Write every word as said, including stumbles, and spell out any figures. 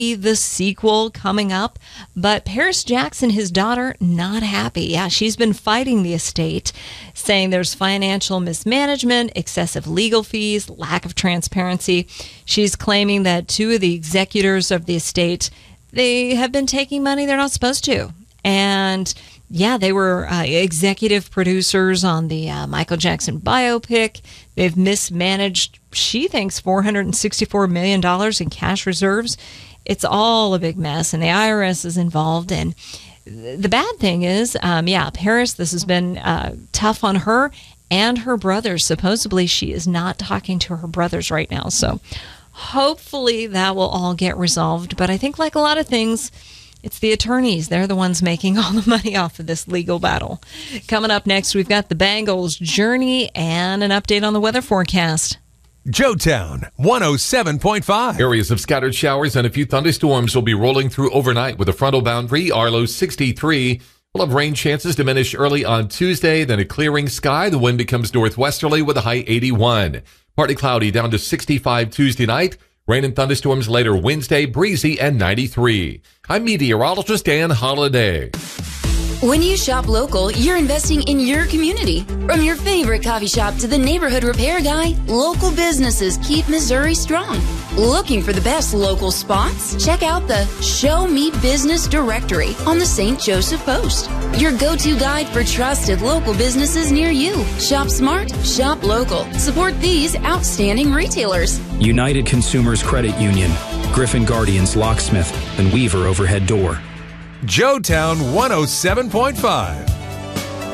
the sequel coming up, but Paris Jackson, his daughter, not happy. Yeah, she's been fighting the estate, saying there's financial mismanagement, excessive legal fees, lack of transparency. She's claiming that two of the executors of the estate, they have been taking money they're not supposed to. And yeah, they were uh, executive producers on the uh, Michael Jackson biopic. They've mismanaged, she thinks, four hundred sixty-four million dollars in cash reserves. It's all a big mess, and the I R S is involved. And the bad thing is, um, yeah, Paris, this has been uh, tough on her and her brothers. Supposedly, she is not talking to her brothers right now. So hopefully that will all get resolved. But I think, like a lot of things, it's the attorneys. They're the ones making all the money off of this legal battle. Coming up next, we've got the Bengals' journey and an update on the weather forecast. Joetown one oh seven point five. Areas of scattered showers and a few thunderstorms will be rolling through overnight with a frontal boundary. Arlo sixty-three. We'll have rain chances diminish early on Tuesday, then a clearing sky. The wind becomes northwesterly with a high eighty-one. Partly cloudy down to sixty-five Tuesday night. Rain and thunderstorms later Wednesday, breezy and ninety-three. I'm meteorologist Dan Holliday. When you shop local, you're investing in your community. From your favorite coffee shop to the neighborhood repair guy, local businesses keep Missouri strong. Looking for the best local spots? Check out the Show Me Business Directory on the Saint Joseph Post. Your go-to guide for trusted local businesses near you. Shop smart, shop local. Support these outstanding retailers. United Consumers Credit Union, Griffin Guardians Locksmith, and Weaver Overhead Door. Joetown one oh seven point five.